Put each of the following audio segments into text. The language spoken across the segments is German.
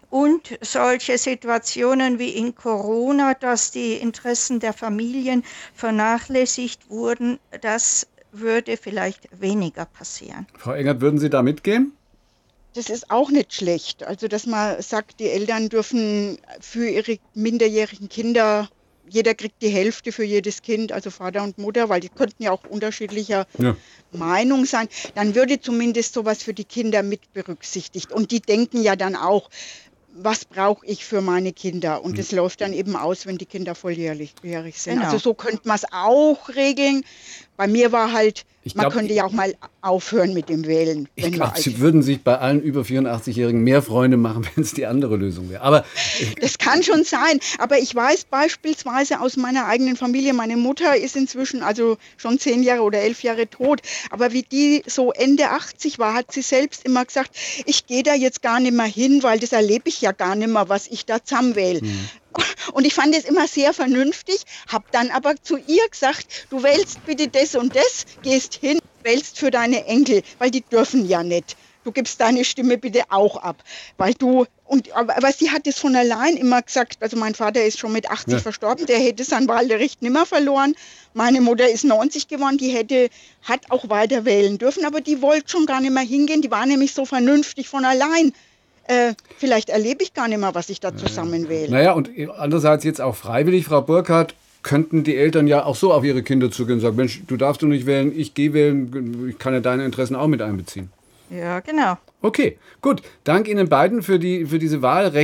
Und solche Situationen wie in Corona, dass die Interessen der Familien vernachlässigt wurden, das würde vielleicht weniger passieren. Frau Engert, würden Sie da mitgehen? Das ist auch nicht schlecht. Also, dass man sagt, die Eltern dürfen für ihre minderjährigen Kinder, jeder kriegt die Hälfte für jedes Kind, also Vater und Mutter, weil die könnten ja auch unterschiedlicher Ja. Meinung sein. Dann würde zumindest sowas für die Kinder mit berücksichtigt. Und die denken ja dann auch, was brauche ich für meine Kinder? Und das läuft dann eben aus, wenn die Kinder volljährig sind. Also Genau. so könnte man es auch regeln. Bei mir war halt, Ich man glaube, könnte ja auch mal aufhören mit dem Wählen, ich wenn man glaub, alt Sie ist. würden sich bei allen über 84-Jährigen mehr Freunde machen, wenn es die andere Lösung wäre. Aber Das kann schon sein, aber ich weiß beispielsweise aus meiner eigenen Familie, meine Mutter ist inzwischen also schon 10 Jahre oder 11 Jahre tot, aber wie die so Ende 80 war, hat sie selbst immer gesagt, ich gehe da jetzt gar nicht mehr hin, weil das erlebe ich ja gar nicht mehr, was ich da zusammenwähle. Und ich fand es immer sehr vernünftig, habe dann aber zu ihr gesagt, du wählst bitte das und das, gehst hin, wählst für deine Enkel, weil die dürfen ja nicht. Du gibst deine Stimme bitte auch ab, weil du aber sie hat es von allein immer gesagt, also mein Vater ist schon mit 80 ja, verstorben, der hätte sein Wahlrecht nimmer verloren. Meine Mutter ist 90 geworden, hat auch weiter wählen dürfen, aber die wollte schon gar nicht mehr hingehen, die war nämlich so vernünftig von allein. Vielleicht erlebe ich gar nicht mehr, was ich da zusammenwähle. naja, und andererseits jetzt auch freiwillig, Frau Burkhardt, könnten die Eltern ja auch so auf ihre Kinder zugehen und sagen, Mensch, du darfst du nicht wählen, ich gehe wählen, ich kann ja deine Interessen auch mit einbeziehen. Ja, genau. Okay, gut. Dank Ihnen beiden für diese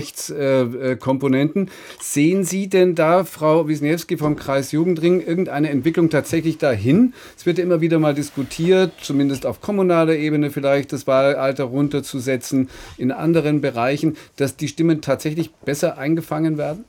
Wahlrechtskomponenten. Sehen Sie denn da, Frau Wisniewski vom Kreis Jugendring, irgendeine Entwicklung tatsächlich dahin? Es wird ja immer wieder mal diskutiert, zumindest auf kommunaler Ebene vielleicht das Wahlalter runterzusetzen, in anderen Bereichen, dass die Stimmen tatsächlich besser eingefangen werden?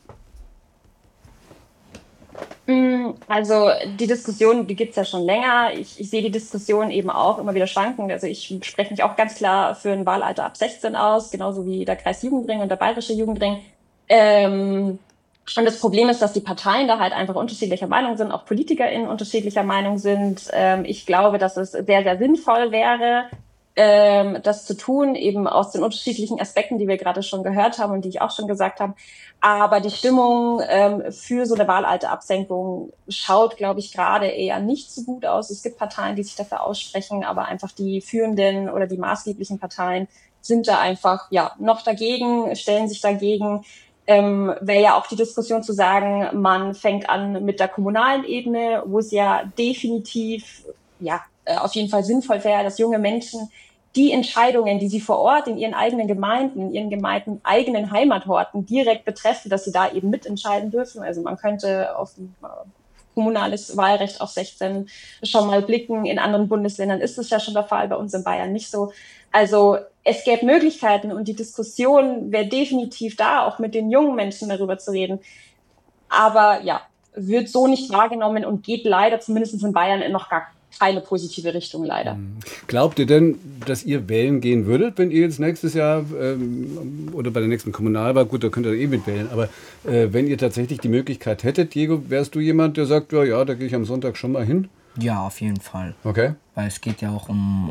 Also die Diskussion, die gibt's ja schon länger. Ich sehe die Diskussion eben auch immer wieder schwanken. Also ich spreche mich auch ganz klar für ein Wahlalter ab 16 aus, genauso wie der Kreis Jugendring und der Bayerische Jugendring. Und das Problem ist, dass die Parteien da halt einfach unterschiedlicher Meinung sind, auch PolitikerInnen unterschiedlicher Meinung sind. Ich glaube, dass es sehr, sehr sinnvoll wäre, das zu tun, eben aus den unterschiedlichen Aspekten, die wir gerade schon gehört haben und die ich auch schon gesagt habe. Aber die Stimmung für so eine Wahlalterabsenkung schaut, glaube ich, gerade eher nicht so gut aus. Es gibt Parteien, die sich dafür aussprechen, aber einfach die führenden oder die maßgeblichen Parteien sind da einfach ja noch dagegen, stellen sich dagegen. Wäre ja auch die Diskussion zu sagen, man fängt an mit der kommunalen Ebene, wo es ja definitiv ja auf jeden Fall sinnvoll wäre, dass junge Menschen die Entscheidungen, die sie vor Ort in ihren eigenen Gemeinden, in ihren Gemeinden, eigenen Heimathorten direkt betreffen, dass sie da eben mitentscheiden dürfen. Also man könnte auf ein kommunales Wahlrecht auf 16 schon mal blicken. In anderen Bundesländern ist es ja schon der Fall, bei uns in Bayern nicht so. Also es gäbe Möglichkeiten und die Diskussion wäre definitiv da, auch mit den jungen Menschen darüber zu reden. Aber ja, wird so nicht wahrgenommen und geht leider zumindest in Bayern in noch gar keine positive Richtung, leider. Glaubt ihr denn, dass ihr wählen gehen würdet, wenn ihr jetzt nächstes Jahr oder bei der nächsten Kommunalwahl, gut, da könnt ihr eh mitwählen, aber wenn ihr tatsächlich die Möglichkeit hättet, Diego, wärst du jemand, der sagt, ja, ja, da gehe ich am Sonntag schon mal hin? Ja, auf jeden Fall. Okay. Weil es geht ja auch um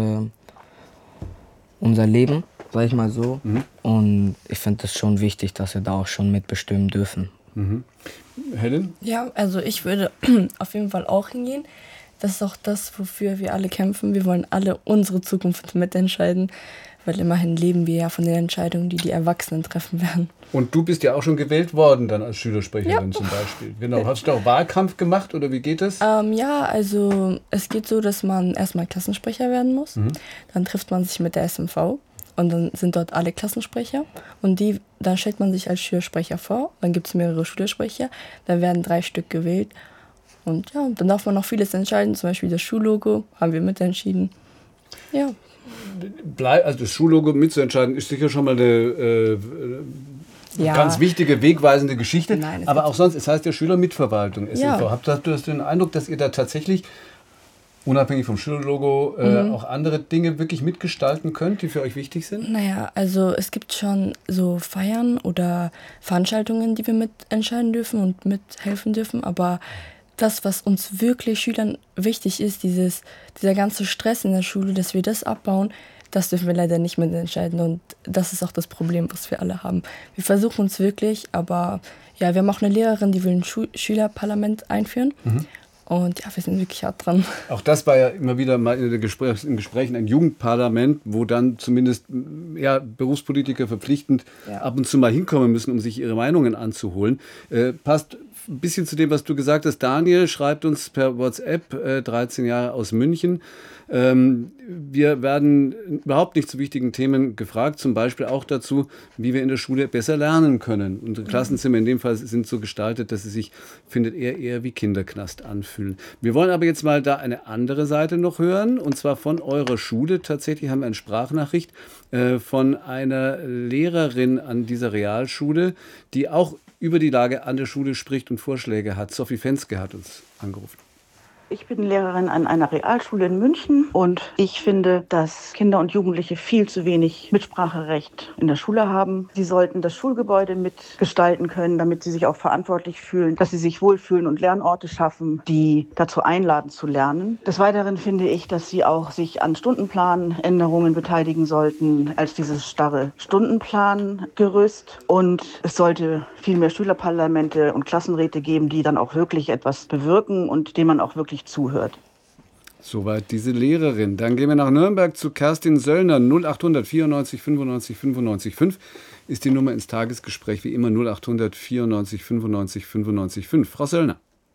unser Leben, sag ich mal so. Und ich finde es schon wichtig, dass wir da auch schon mitbestimmen dürfen. Helen? Ja, also ich würde auf jeden Fall auch hingehen. Das ist auch das, wofür wir alle kämpfen. Wir wollen alle unsere Zukunft mitentscheiden, weil immerhin leben wir ja von den Entscheidungen, die die Erwachsenen treffen werden. Und du bist ja auch schon gewählt worden dann als Schülersprecherin zum Beispiel. Genau. Hast du auch Wahlkampf gemacht oder wie geht es? Ja, also es geht so, dass man erstmal Klassensprecher werden muss. Dann trifft man sich mit der SMV und dann sind dort alle Klassensprecher. Und dann stellt man sich als Schülersprecher vor. Dann gibt es mehrere Schülersprecher. Dann werden 3 Stück gewählt. Und ja, dann darf man noch vieles entscheiden, zum Beispiel das Schullogo haben wir mitentschieden. Ja. Also das Schullogo mitzuentscheiden ist sicher schon mal eine Ja. ganz wichtige, wegweisende Geschichte. Nein, aber auch sonst, es heißt ja Schülermitverwaltung, SMV. Ja. Hast du den Eindruck, dass ihr da tatsächlich, unabhängig vom Schullogo, auch andere Dinge wirklich mitgestalten könnt, die für euch wichtig sind? Naja, also es gibt schon so Feiern oder Veranstaltungen, die wir mitentscheiden dürfen und mithelfen dürfen, aber das, was uns wirklich Schülern wichtig ist, dieser ganze Stress in der Schule, dass wir das abbauen, das dürfen wir leider nicht mitentscheiden und das ist auch das Problem, was wir alle haben. Wir versuchen es wirklich, aber ja, wir haben auch eine Lehrerin, die will ein Schülerparlament einführen. Und ja, wir sind wirklich hart dran. Auch das war ja immer wieder mal in Gesprächen ein Jugendparlament, wo dann zumindest Berufspolitiker verpflichtend ab und zu mal hinkommen müssen, um sich ihre Meinungen anzuholen. Passt ein bisschen zu dem, was du gesagt hast. Daniel schreibt uns per WhatsApp, 13 Jahre aus München. Wir werden überhaupt nicht zu wichtigen Themen gefragt, zum Beispiel auch dazu, wie wir in der Schule besser lernen können. Unsere Klassenzimmer in dem Fall sind so gestaltet, dass sie sich, findet eher wie Kinderknast anfühlen. Wir wollen aber jetzt mal da eine andere Seite noch hören, und zwar von eurer Schule. Tatsächlich haben wir eine Sprachnachricht von einer Lehrerin an dieser Realschule, die auch über die Lage an der Schule spricht und Vorschläge hat. Sophie Fenske hat uns angerufen. Ich bin Lehrerin an einer Realschule in München und ich finde, dass Kinder und Jugendliche viel zu wenig Mitspracherecht in der Schule haben. Sie sollten das Schulgebäude mitgestalten können, damit sie sich auch verantwortlich fühlen, dass sie sich wohlfühlen und Lernorte schaffen, die dazu einladen zu lernen. Des Weiteren finde ich, dass sie auch sich an Stundenplanänderungen beteiligen sollten, als dieses starre Stundenplangerüst. Und es sollte viel mehr Schülerparlamente und Klassenräte geben, die dann auch wirklich etwas bewirken und denen man auch wirklich zuhört. Soweit diese Lehrerin. Dann gehen wir nach Nürnberg zu Kerstin Söllner. 0800 94 95 95 5 ist die Nummer ins Tagesgespräch. Wie immer 0800 94 95 95 5. Frau Söllner.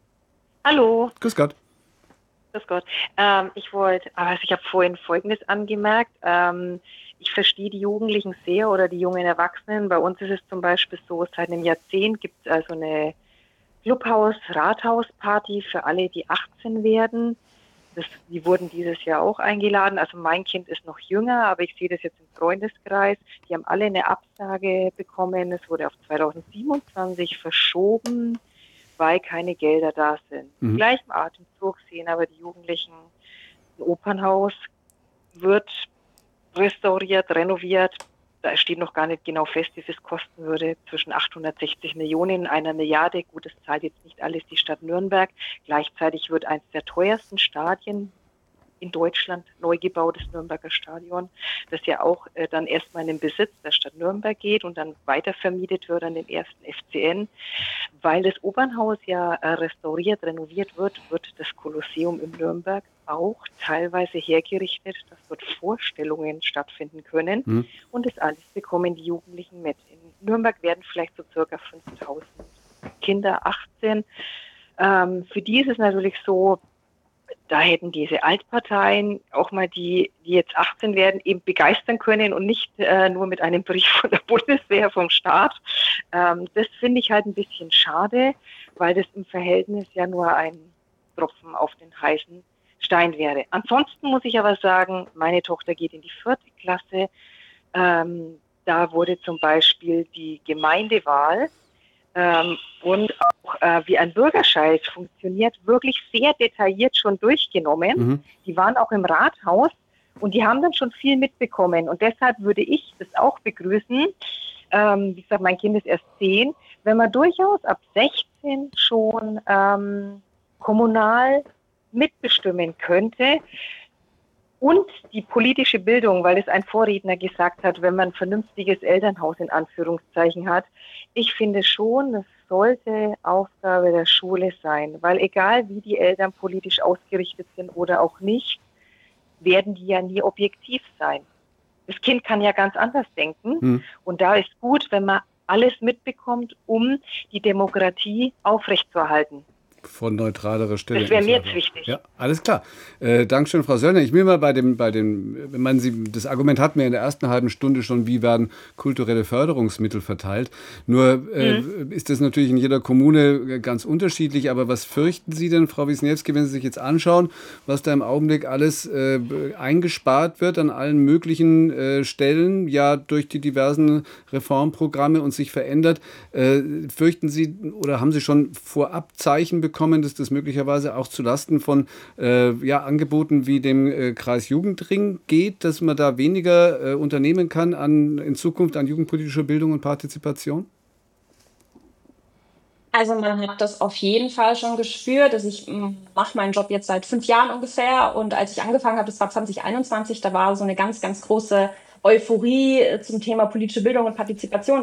Hallo. Grüß Gott. Grüß Gott. Ich habe vorhin Folgendes angemerkt. Ich verstehe die Jugendlichen sehr oder die jungen Erwachsenen. Bei uns ist es zum Beispiel so, seit einem Jahrzehnt gibt es also eine Clubhaus-Rathaus-Party für alle, die 18 werden. Die wurden dieses Jahr auch eingeladen. Also mein Kind ist noch jünger, aber ich sehe das jetzt im Freundeskreis. Die haben alle eine Absage bekommen. Es wurde auf 2027 verschoben, weil keine Gelder da sind. Im gleichen Atemzug sehen aber die Jugendlichen, ein Opernhaus wird restauriert, renoviert. Da steht noch gar nicht genau fest, wie viel es kosten würde. Zwischen 860 Millionen, 1 Milliarde. Gut, das zahlt jetzt nicht alles die Stadt Nürnberg. Gleichzeitig wird eines der teuersten Stadien in Deutschland neu gebaut, das Nürnberger Stadion, das ja auch dann erstmal in den Besitz der Stadt Nürnberg geht und dann weitervermietet wird an den ersten FCN. Weil das Opernhaus ja restauriert, renoviert wird, wird das Kolosseum in Nürnberg auch teilweise hergerichtet, dass dort Vorstellungen stattfinden können. Und das alles bekommen die Jugendlichen mit. In Nürnberg werden vielleicht so circa 5.000 Kinder, 18. Für die ist es natürlich so, da hätten diese Altparteien auch mal die jetzt 18 werden, eben begeistern können und nicht nur mit einem Brief von der Bundeswehr, vom Staat. Das finde ich halt ein bisschen schade, weil das im Verhältnis ja nur ein Tropfen auf den heißen Stein wäre. Ansonsten muss ich aber sagen, meine Tochter geht in die 4. Klasse. Da wurde zum Beispiel die Gemeindewahl und auch wie ein Bürgerscheid funktioniert, wirklich sehr detailliert schon durchgenommen. Die waren auch im Rathaus und die haben dann schon viel mitbekommen. Und deshalb würde ich das auch begrüßen. Wie gesagt, mein Kind ist erst 10. Wenn man durchaus ab 16 schon kommunal mitbestimmen könnte und die politische Bildung, weil es ein Vorredner gesagt hat, wenn man ein vernünftiges Elternhaus in Anführungszeichen hat. Ich finde schon, das sollte Aufgabe der Schule sein, weil egal wie die Eltern politisch ausgerichtet sind oder auch nicht, werden die ja nie objektiv sein. Das Kind kann ja ganz anders denken und da ist gut, wenn man alles mitbekommt, um die Demokratie aufrechtzuerhalten. Von neutralerer Stelle. Das wäre mir jetzt wichtig. Ja, alles klar. Dankeschön, Frau Söllner. Ich will mal wenn man das Argument hatten wir in der ersten halben Stunde schon, wie werden kulturelle Förderungsmittel verteilt. Nur ist das natürlich in jeder Kommune ganz unterschiedlich. Aber was fürchten Sie denn, Frau Wisniewski, wenn Sie sich jetzt anschauen, was da im Augenblick alles eingespart wird an allen möglichen Stellen, ja durch die diversen Reformprogramme und sich verändert? Fürchten Sie oder haben Sie schon vorab Zeichen bekommen, dass das möglicherweise auch zulasten von Angeboten wie dem Kreis Jugendring geht, dass man da weniger unternehmen kann in Zukunft an jugendpolitischer Bildung und Partizipation? Also man hat das auf jeden Fall schon gespürt. Also ich mache meinen Job jetzt seit 5 Jahren ungefähr. Und als ich angefangen habe, das war 2021, da war so eine ganz, ganz große Euphorie zum Thema politische Bildung und Partizipation.